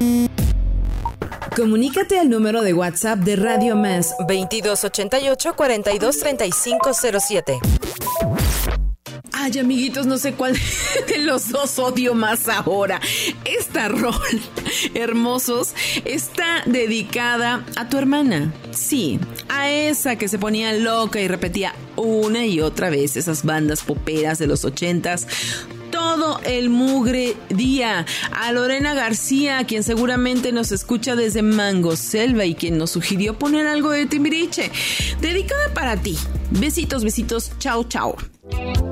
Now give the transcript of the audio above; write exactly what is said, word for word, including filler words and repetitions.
Comunícate al número de WhatsApp de Radio Más veintidós ochenta y ocho, cuarenta y dos, treinta y cinco cero siete. Ay, amiguitos, no sé cuál de los dos odio más ahora. Esta rol, hermosos, está dedicada a tu hermana. Sí, a esa que se ponía loca y repetía una y otra vez esas bandas poperas de los ochentas. Todo el mugre día. A Lorena García, quien seguramente nos escucha desde Mango Selva y quien nos sugirió poner algo de Timbiriche. Dedicada para ti. Besitos, besitos. Chao, chao.